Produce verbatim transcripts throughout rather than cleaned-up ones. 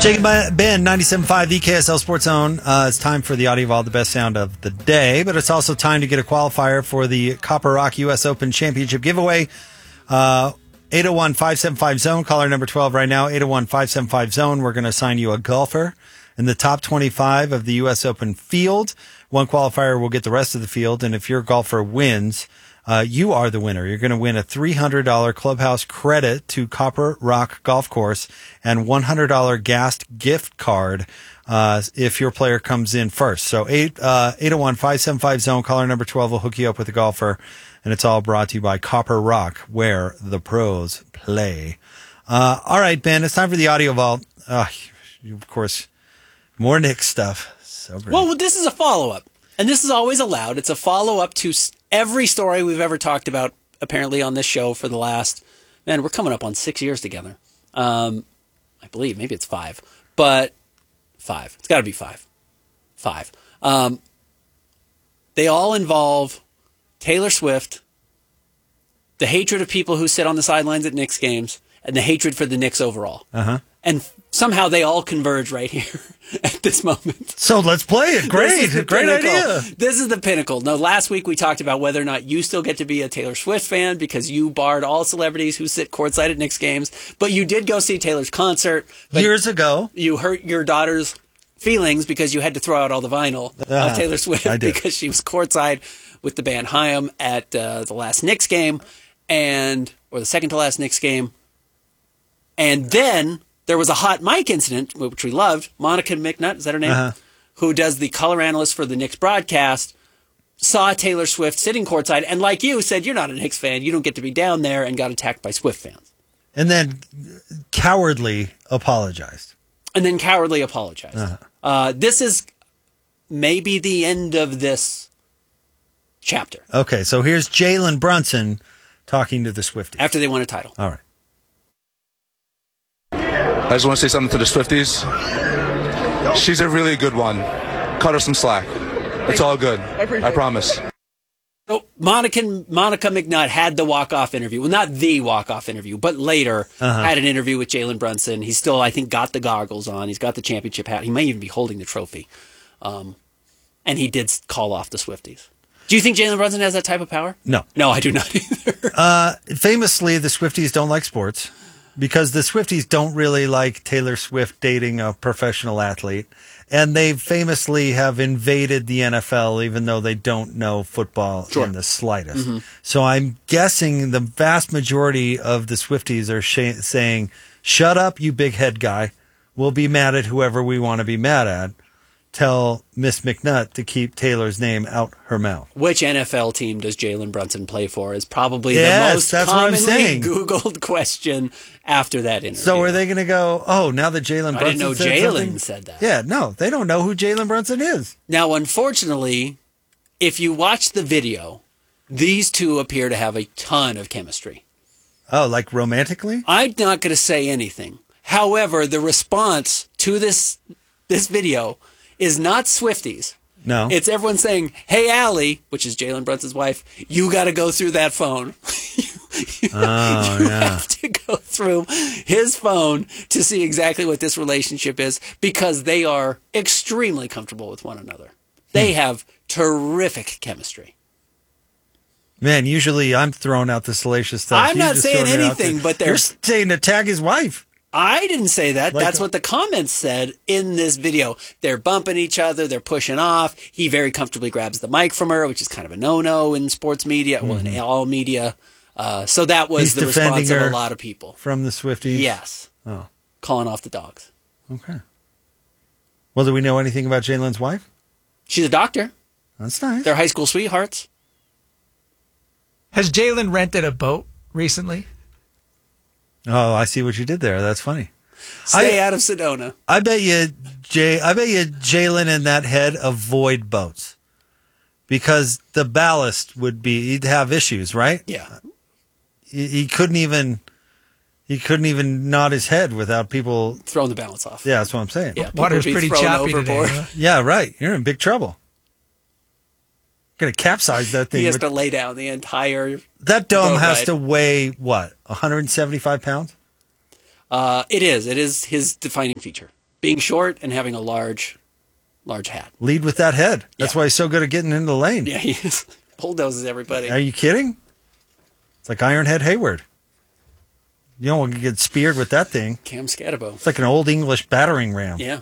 Jacob Ben, ninety-seven point five, the K S L Sports Zone. Uh, it's time for the audio of all the best sound of the day, but it's also time to get a qualifier for the Copper Rock U S Open Championship giveaway. Uh, eight oh one, five seven five, zone, caller number twelve right now, eight oh one, five seven five, zone. We're going to assign you a golfer in the top twenty-five of the U S Open field. One qualifier will get the rest of the field, and if your golfer wins, Uh, you are the winner. You're going to win a three hundred dollars clubhouse credit to Copper Rock Golf Course and one hundred dollars gas gift card uh, if your player comes in first. So eight, uh, eight oh one, five seven five, zone, caller number twelve will hook you up with a golfer, and it's all brought to you by Copper Rock, where the pros play. Uh, all right, Ben, it's time for the audio vault. Uh, of course, more Nick stuff. So great. Well, this is a follow-up, and this is always allowed. It's a follow-up to every story we've ever talked about, apparently, on this show for the last, man, we're coming up on six years together. Um, I believe, maybe it's five, but five. It's got to be five. Five. Um, they all involve Taylor Swift, the hatred of people who sit on the sidelines at Knicks games, and the hatred for the Knicks overall. Uh-huh. And somehow they all converge right here at this moment. So let's play it. Great. Great pinnacle. idea. This is the pinnacle. Now, last week we talked about whether or not you still get to be a Taylor Swift fan because you barred all celebrities who sit courtside at Knicks games. But you did go see Taylor's concert. Years ago. You hurt your daughter's feelings because you had to throw out all the vinyl uh, of Taylor Swift because she was courtside with the band Haim at uh, the last Knicks game, and or the second to last Knicks game. And then there was a hot mic incident, which we loved. Monica McNutt, is that her name? Uh-huh. Who does the color analyst for the Knicks broadcast, saw Taylor Swift sitting courtside, and like you, said, you're not a Knicks fan, you don't get to be down there, and got attacked by Swift fans. And then cowardly apologized. And then cowardly apologized. Uh-huh. Uh, this is maybe the end of this chapter. Okay, so here's Jalen Brunson talking to the Swifties. After they won a title. All right. I just want to say something to the Swifties. She's a really good one. Cut her some slack. It's all good. I promise. So Monica, Monica McNutt had the walk-off interview. Well, not the walk-off interview, but later Uh-huh. had an interview with Jalen Brunson. He's still, I think, got the goggles on. He's got the championship hat. He may even be holding the trophy. Um, and he did call off the Swifties. Do you think Jalen Brunson has that type of power? No. No, I do not either. Uh, famously, the Swifties don't like sports because the Swifties don't really like Taylor Swift dating a professional athlete. And they famously have invaded the N F L, even though they don't know football Sure. in the slightest. Mm-hmm. So I'm guessing the vast majority of the Swifties are sh- saying, shut up, you big head guy. We'll be mad at whoever we want to be mad at. Tell Miss McNutt to keep Taylor's name out her mouth. Which N F L team does Jalen Brunson play for is probably Yes, the most that's what I'm commonly saying. Googled question after that interview. So are they going to go, oh, now that Jalen Brunson I didn't know said Jalen something? said that. Yeah, no, they don't know who Jalen Brunson is. Now, unfortunately, if you watch the video, these two appear to have a ton of chemistry. Oh, like romantically? I'm not going to say anything. However, the response to this this video is not Swifties. No. It's everyone saying, hey, Allie, which is Jalen Brunson's wife, you got to go through that phone. you oh, you yeah. have to go through his phone to see exactly what this relationship is because they are extremely comfortable with one another. They Hmm. have terrific chemistry. Man, usually I'm throwing out the salacious stuff. I'm You're not just saying throwing it out anything, there. but they're- You're saying to tag his wife. I didn't say that. Like That's a- what the comments said in this video. They're bumping each other. They're pushing off. He very comfortably grabs the mic from her, which is kind of a no-no in sports media, well, in all media. Uh, so that was He's the defending response of her a lot of people. From the Swifties? Yes. Oh, Calling off the dogs. okay. Well, do we know anything about Jalen's wife? She's a doctor. That's nice. They're high school sweethearts. Has Jalen rented a boat recently? Oh, I see what you did there. That's funny. Stay I- out of Sedona. I bet you, Jay. I bet you, Jalen and that head avoid boats because the ballast would be. He'd have issues, right? Yeah. He, he couldn't even. He couldn't even nod his head without people. Throwing the balance off. Yeah, that's what I'm saying. Yeah. people Water's be pretty thrown choppy overboard. today. Huh? Yeah, right. You're in big trouble. Gonna capsize that thing. He has with- to lay down the entire. that dome boat has ride. to weigh what? one hundred seventy-five pounds. Uh, it is. It is his defining feature. being short and having a large, large hat. Lead with that head. That's Yeah. why he's so good at getting into the lane. Yeah, he is. Bulldozes everybody. Are you kidding? It's like Ironhead Hayward. You don't want to get speared with that thing. Cam Scatterbo. It's like an old English battering ram. Yeah.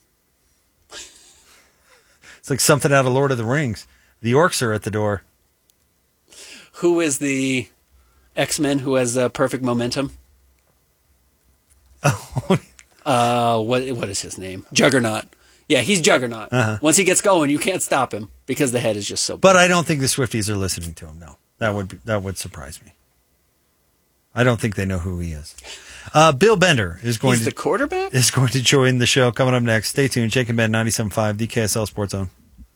It's like something out of Lord of the Rings. The orcs are at the door. Who is the X-Men who has uh, perfect momentum? Oh, Uh, what what is his name? Juggernaut. Yeah, he's Juggernaut. Uh-huh. Once he gets going, you can't stop him because the head is just so big. but I don't think the Swifties are listening to him. No, that would be, that would surprise me. I don't think they know who he is. Uh, Bill Bender is going He's to the quarterback? is going to join the show coming up next. Stay tuned. Jake and Ben, ninety-seven point five, the K S L Sports Zone.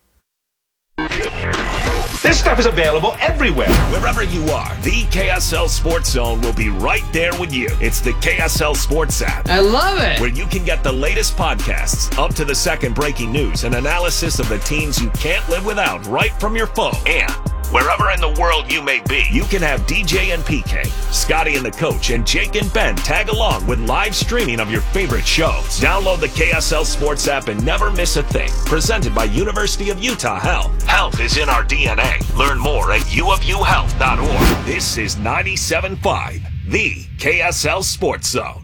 This stuff is available everywhere. Wherever you are, the K S L Sports Zone will be right there with you. It's the K S L Sports app. I love it. Where you can get the latest podcasts, up to the second breaking news, and analysis of the teams you can't live without right from your phone. And wherever in the world you may be, you can have D J and P K, Scotty and the Coach, and Jake and Ben tag along with live streaming of your favorite shows. Download the K S L Sports app and never miss a thing. Presented by University of Utah Health. Health is in our D N A. Learn more at u of u health dot org. This is ninety-seven point five, the K S L Sports Zone.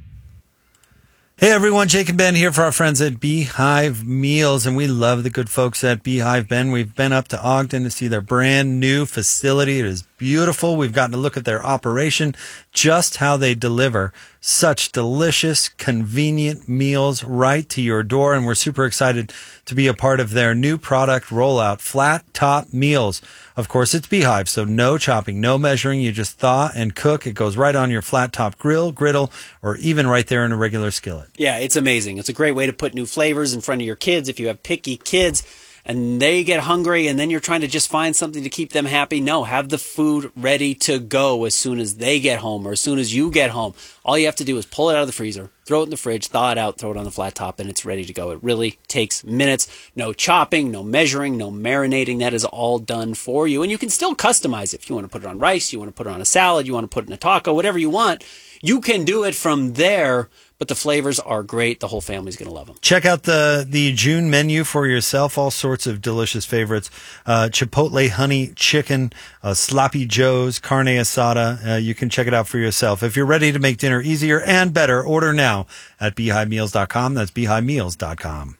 Hey everyone, Jake and Ben here for our friends at Beehive Meals, and we love the good folks at Beehive. Ben, we've been up to Ogden to see their brand new facility. It is beautiful. We've gotten to look at their operation, just how they deliver such delicious, convenient meals right to your door, and we're super excited to be a part of their new product rollout, Flat Top Meals. Of course, it's Beehive, so no chopping, no measuring. You just thaw and cook. It goes right on your flat top grill, griddle, or even right there in a regular skillet. Yeah, it's amazing. It's a great way to put new flavors in front of your kids if you have picky kids and they get hungry and then you're trying to just find something to keep them happy. No, have the food ready to go as soon as they get home or as soon as you get home. All you have to do is pull it out of the freezer, throw it in the fridge, thaw it out, throw it on the flat top, and it's ready to go. It really takes minutes. No chopping, no measuring, no marinating. That is all done for you. And you can still customize it. If you want to put it on rice, you want to put it on a salad, you want to put it in a taco, whatever you want, you can do it from there. But the flavors are great. The whole family's going to love them. Check out the, the June menu for yourself. All sorts of delicious favorites. Uh, Chipotle honey chicken, uh, sloppy joes, carne asada. Uh, you can check it out for yourself. If you're ready to make dinner easier and better, order now at beehive meals dot com. That's beehive meals dot com.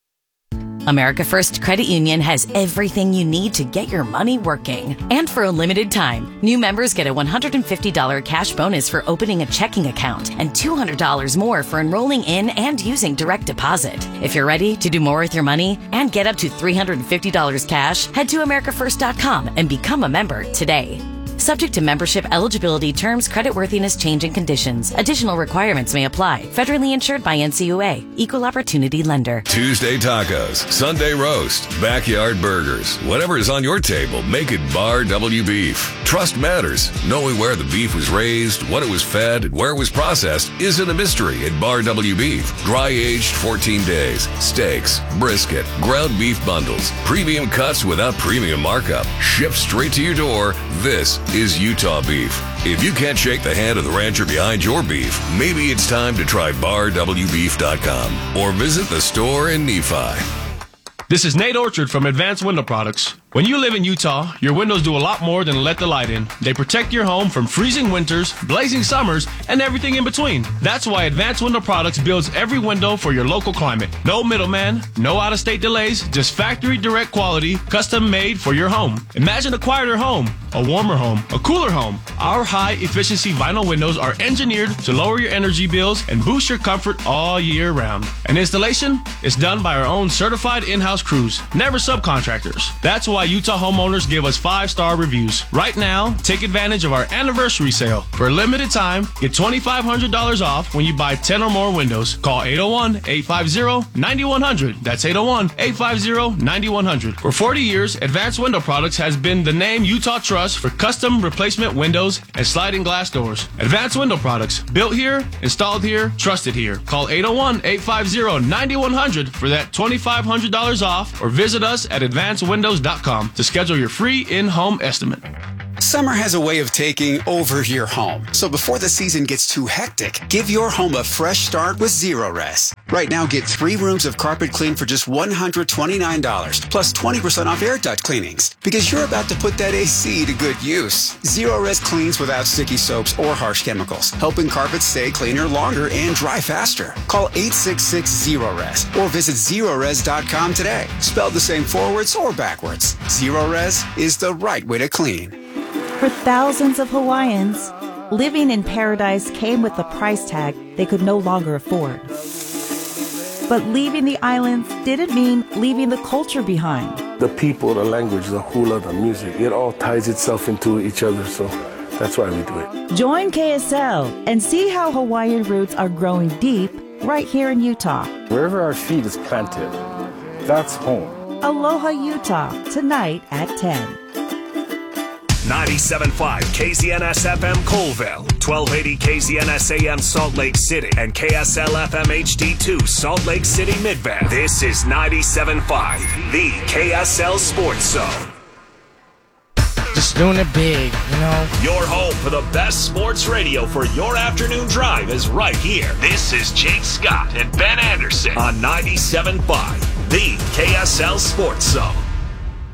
America First Credit Union has everything you need to get your money working. And for a limited time, new members get a one hundred fifty dollars cash bonus for opening a checking account and two hundred dollars more for enrolling in and using direct deposit. If you're ready to do more with your money and get up to three hundred fifty dollars cash, head to america first dot com and become a member today. Subject to membership eligibility, terms, creditworthiness, changing conditions. Additional requirements may apply. Federally insured by N C U A. Equal Opportunity Lender. Tuesday tacos, Sunday roast, backyard burgers. Whatever is on your table, make it Bar W Beef. Trust matters. Knowing where the beef was raised, what it was fed, and where it was processed isn't a mystery at Bar W Beef. Dry aged fourteen days. Steaks, brisket, ground beef bundles, premium cuts without premium markup. Shipped straight to your door. This is Utah beef. If you can't shake the hand of the rancher behind your beef, maybe it's time to try bar w beef dot com or visit the store in Nephi. This is Nate Orchard from Advanced Window Products. When you live in Utah, your windows do a lot more than let the light in. They protect your home from freezing winters, blazing summers, and everything in between. That's why Advanced Window Products builds every window for your local climate. No middleman, no out-of-state delays, just factory direct quality, custom made for your home. Imagine a quieter home, a warmer home, a cooler home. Our high-efficiency vinyl windows are engineered to lower your energy bills and boost your comfort all year round. And installation is done by our own certified in-house crews, never subcontractors. That's why Utah homeowners give us five-star reviews. Right now, take advantage of our anniversary sale. For a limited time, get twenty-five hundred dollars off when you buy ten or more windows. Call eight oh one, eight five zero, nine one zero zero. That's eight oh one, eight five zero, nine one zero zero. For forty years, Advanced Window Products has been the name Utah trusts for custom replacement windows and sliding glass doors. Advanced Window Products, built here, installed here, trusted here. Call eight oh one, eight five zero, nine one zero zero for that twenty-five hundred dollars off or visit us at advanced windows dot com to schedule your free in-home estimate. Summer has a way of taking over your home. So before the season gets too hectic, give your home a fresh start with Zero Rest. Right now, get three rooms of carpet clean for just one hundred twenty-nine dollars, plus twenty percent off air duct cleanings. Because you're about to put that A C to good use. Zero-Res cleans without sticky soaps or harsh chemicals, helping carpets stay cleaner longer and dry faster. Call eight six six, zero res or visit zero res dot com today. Spelled the same forwards or backwards. Zero-Res is the right way to clean. For thousands of Hawaiians, living in paradise came with a price tag they could no longer afford. But leaving the islands didn't mean leaving the culture behind. The people, the language, the hula, the music, it all ties itself into each other, so that's why we do it. Join K S L and see how Hawaiian roots are growing deep right here in Utah. Wherever our feet is planted, that's home. Aloha Utah, tonight at ten. ninety-seven point five K Z N S F M Colville, twelve eighty K Z N S A M Salt Lake City, and K S L F M H D two Salt Lake City Midband. This is ninety-seven point five, the K S L Sports Zone. Just doing it big, you know? Your home for the best sports radio for your afternoon drive is right here. This is Jake Scott and Ben Anderson on ninety-seven point five, the K S L Sports Zone.